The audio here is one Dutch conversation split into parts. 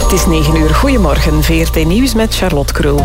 Het is 9 uur. Goedemorgen, VRT Nieuws met Charlotte Krul.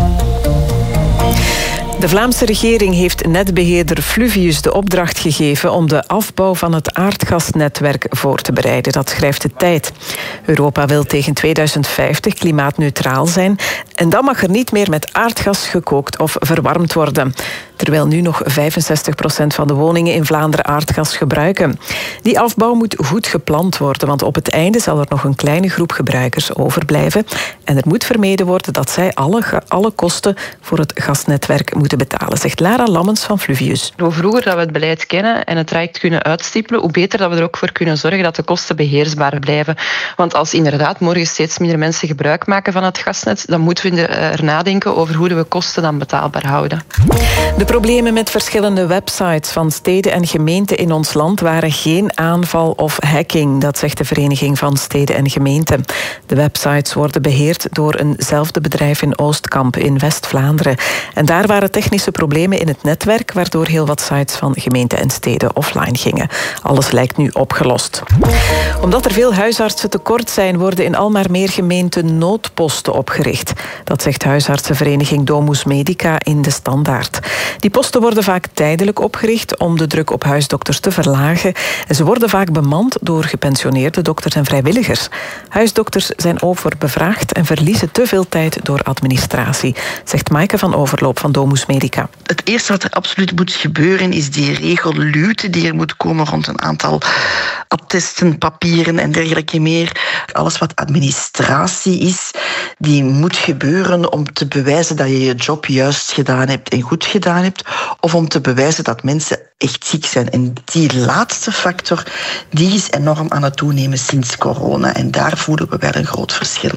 De Vlaamse regering heeft netbeheerder Fluvius de opdracht gegeven om de afbouw van het aardgasnetwerk voor te bereiden. Dat schrijft de Tijd. Europa wil tegen 2050 klimaatneutraal zijn en dan mag er niet meer met aardgas gekookt of verwarmd worden. Terwijl nu nog 65% van de woningen in Vlaanderen aardgas gebruiken. Die afbouw moet goed gepland worden, want op het einde zal er nog een kleine groep gebruikers overblijven. En er moet vermeden worden dat zij alle kosten voor het gasnetwerk moeten betalen, zegt Lara Lammens van Fluvius. Hoe vroeger dat we het beleid kennen en het traject kunnen uitstippelen, hoe beter dat we er ook voor kunnen zorgen dat de kosten beheersbaar blijven. Want als inderdaad morgen steeds minder mensen gebruik maken van het gasnet, dan moeten we er nadenken over hoe we kosten dan betaalbaar houden. De problemen met verschillende websites van steden en gemeenten in ons land waren geen aanval of hacking, dat zegt de Vereniging van Steden en Gemeenten. De websites worden beheerd door eenzelfde bedrijf in Oostkamp in West-Vlaanderen. En daar waren technische problemen in het netwerk, waardoor heel wat sites van gemeenten en steden offline gingen. Alles lijkt nu opgelost. Omdat er veel huisartsen tekort zijn, worden in al maar meer gemeenten noodposten opgericht. Dat zegt huisartsenvereniging Domus Medica in De Standaard. Die posten worden vaak tijdelijk opgericht om de druk op huisdokters te verlagen. En ze worden vaak bemand door gepensioneerde dokters en vrijwilligers. Huisdokters zijn overbevraagd en verliezen te veel tijd door administratie, zegt Maaike van Overloop van Domus Medica. Het eerste wat er absoluut moet gebeuren is die regelluwte die er moet komen rond een aantal attesten, papieren en dergelijke meer. Alles wat administratie is, die moet gebeuren om te bewijzen dat je je job juist gedaan hebt en goed gedaan hebt, of om te bewijzen dat mensen echt ziek zijn. En die laatste factor, die is enorm aan het toenemen sinds corona. En daar voelen we wel een groot verschil.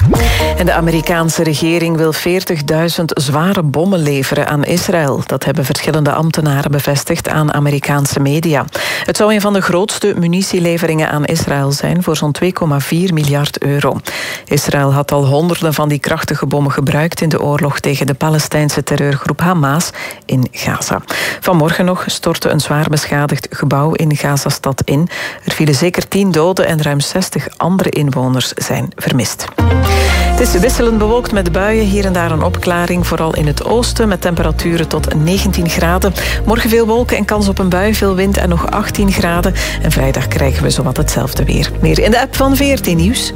En de Amerikaanse regering wil 40.000 zware bommen leveren aan Israël. Dat hebben verschillende ambtenaren bevestigd aan Amerikaanse media. Het zou een van de grootste munitieleveringen aan Israël zijn voor zo'n 2,4 miljard euro. Israël had al honderden van die krachtige bommen gebruikt in de oorlog tegen de Palestijnse terreurgroep Hamas in Gaza. Vanmorgen nog stortte een zwaar beschadigd gebouw in Gazastad in. Er vielen zeker 10 doden en ruim 60 andere inwoners zijn vermist. Het is wisselend bewolkt met buien, hier en daar een opklaring, vooral in het oosten, met temperaturen tot 19 graden. Morgen veel wolken en kans op een bui, veel wind en nog 18 graden. En vrijdag krijgen we zowat hetzelfde weer. Meer in de app van VRT Nieuws.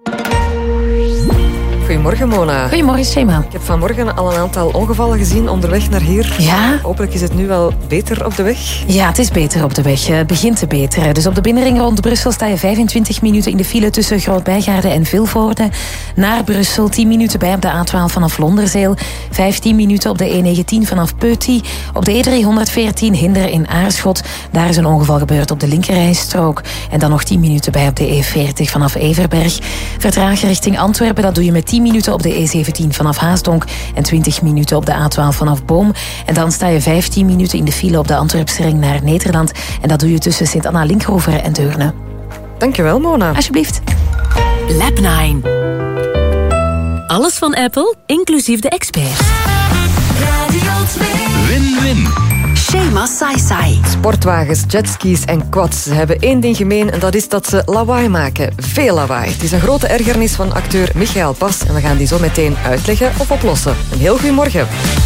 Goedemorgen, Mona. Goedemorgen, Shema. Ik heb vanmorgen al een aantal ongevallen gezien onderweg naar hier. Ja? Hopelijk is het nu wel beter op de weg. Ja, het is beter op de weg. Het begint te beteren. Dus op de binnenring rond Brussel sta je 25 minuten in de file tussen Groot-Bijgaarden en Vilvoorde. Naar Brussel 10 minuten bij op de A12 vanaf Londerzeel. 15 minuten op de E19 vanaf Peuty. Op de E314 Hinder in Aarschot. Daar is een ongeval gebeurd op de linkerrijstrook. En dan nog 10 minuten bij op de E40 vanaf Everberg. Vertragen richting Antwerpen, dat doe je met 10 minuten op de E17 vanaf Haasdonk en 20 minuten op de A12 vanaf Boom. En dan sta je 15 minuten in de file op de Antwerpse ring naar Nederland. En dat doe je tussen Sint-Anna-Linkhoven en Deurne. Dankjewel, Mona. Alsjeblieft. Lab 9. Alles van Apple, inclusief de experts. Radio 2. Win-win. Shema Sai. Sportwagens, jetskis en quads hebben één ding gemeen en dat is dat ze lawaai maken. Veel lawaai. Het is een grote ergernis van acteur Michael Pas en we gaan die zo meteen uitleggen of oplossen. Een heel goedemorgen.